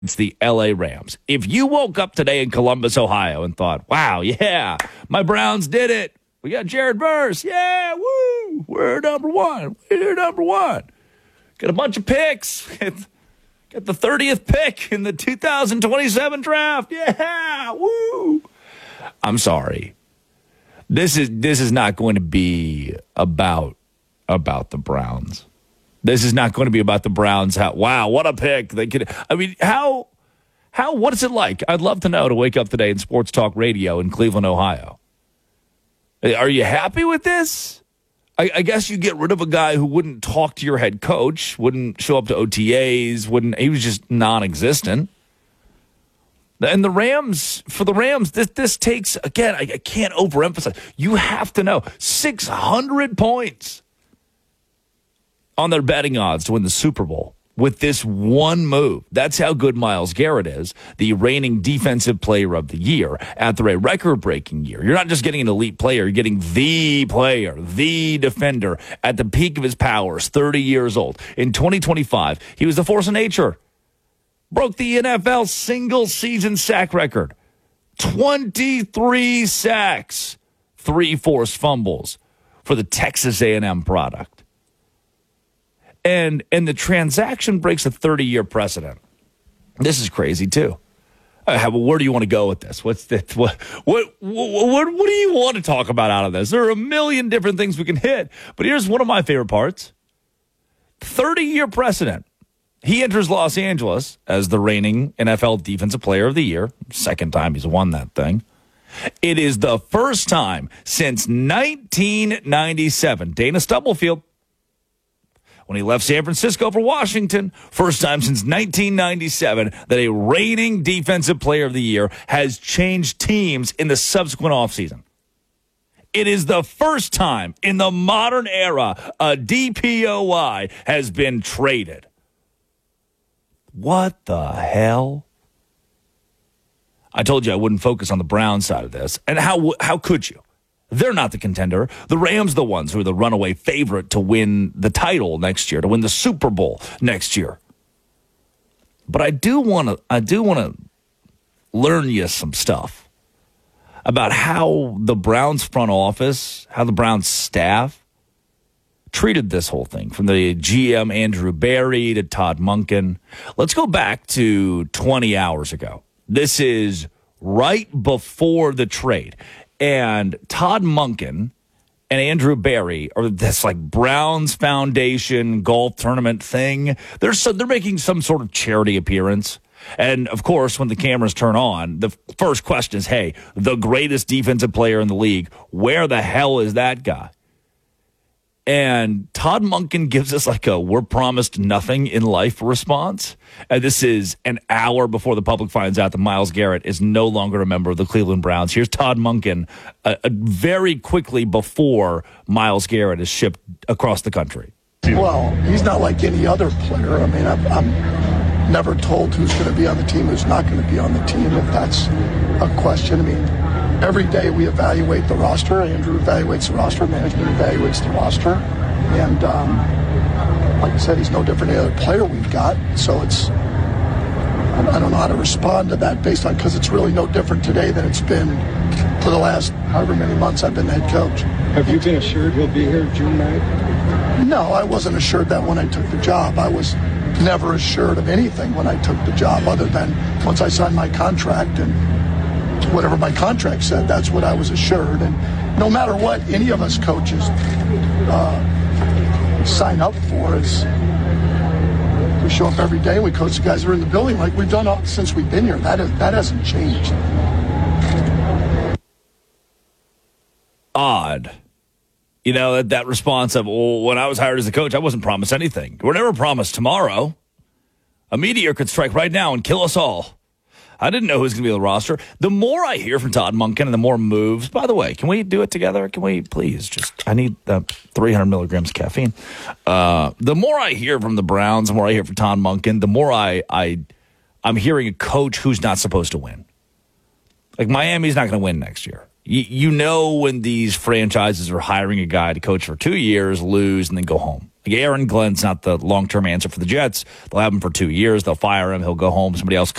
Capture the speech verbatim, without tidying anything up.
It's the L A Rams. If you woke up today in Columbus, Ohio, and thought, wow, yeah, my Browns did it. We got Jared Verse. Yeah, woo. We're number one. We're number one. Got a bunch of picks. Got the thirtieth pick in the two thousand twenty-seven draft. Yeah, woo. I'm sorry. This is this is not going to be about about the Browns. This is not going to be about the Browns. How, wow, what a pick. They could. I mean, how, how, what is it like? I'd love to know to wake up today in Sports Talk Radio in Cleveland, Ohio. Are you happy with this? I, I guess you get rid of a guy who wouldn't talk to your head coach, wouldn't show up to O T As, wouldn't, he was just non-existent. And the Rams, for the Rams, this, this takes, again, I, I can't overemphasize. You have to know, six hundred points on their betting odds to win the Super Bowl with this one move. That's how good Myles Garrett is, the reigning defensive player of the year after a record-breaking year. You're not just getting an elite player, you're getting the player, the defender at the peak of his powers, thirty years old. In twenty twenty-five, he was the force of nature. Broke the N F L single-season sack record. twenty-three sacks, three forced fumbles for the Texas A and M product. And and the transaction breaks a thirty-year precedent. This is crazy, too. Uh, how, where do you want to go with this? What's the, what, what, what, what, what do you want to talk about out of this? There are a million different things we can hit. But here's one of my favorite parts. thirty-year precedent. He enters Los Angeles as the reigning N F L Defensive Player of the Year. Second time he's won that thing. It is the first time since nineteen ninety-seven. Dana Stubblefield, when he left San Francisco for Washington, first time since nineteen ninety-seven that a reigning Defensive Player of the Year has changed teams in the subsequent offseason. It is the first time in the modern era a D P O Y has been traded. What the hell? I told you I wouldn't focus on the Brown side of this. And how how could you? They're not the contender. The Rams the ones who are the runaway favorite to win the title next year, to win the Super Bowl next year. But I do want to I do want to learn you some stuff about how the Browns front office, how the Browns staff treated this whole thing, from the G M Andrew Berry to Todd Monken. Let's go back to twenty hours ago. This is right before the trade. And Todd Monken and Andrew Berry are this like Browns Foundation golf tournament thing. They're so, they're making some sort of charity appearance. And, of course, when the cameras turn on, the first question is, hey, the greatest defensive player in the league, where the hell is that guy? And Todd Monken gives us like a we're promised nothing in life response. And this is an hour before the public finds out that Myles Garrett is no longer a member of the Cleveland Browns. Here's Todd Monken uh, uh, very quickly before Myles Garrett is shipped across the country. Well, he's not like any other player. I mean, I'm, I'm never told who's going to be on the team, who's not going to be on the team, if that's a question. I mean, every day we evaluate the roster. Andrew evaluates the roster. Management evaluates the roster. And um, like I said, he's no different than any other player we've got. So it's, I don't know how to respond to that based on, because it's really no different today than it's been for the last however many months I've been the head coach. Have you been assured he'll be here June ninth? No, I wasn't assured that when I took the job. I was never assured of anything when I took the job, other than once I signed my contract and whatever my contract said, that's what I was assured. And no matter what any of us coaches uh, sign up for, is we show up every day, we coach the guys that are in the building like we've done all, since we've been here. That, is, that hasn't changed. Odd. You know, that, that response of, well, when I was hired as a coach, I wasn't promised anything. We're never promised tomorrow. A meteor could strike right now and kill us all. I didn't know who was going to be on the roster. The more I hear from Todd Monken and the more moves, by the way, can we do it together? Can we please just, I need uh, three hundred milligrams of caffeine. Uh, the more I hear from the Browns, the more I hear from Todd Monken, the more I, I, I'm hearing a coach who's not supposed to win. Like Miami's not going to win next year. You, you know when these franchises are hiring a guy to coach for two years, lose, and then go home. Like Aaron Glenn's not the long-term answer for the Jets. They'll have him for two years. They'll fire him. He'll go home. Somebody else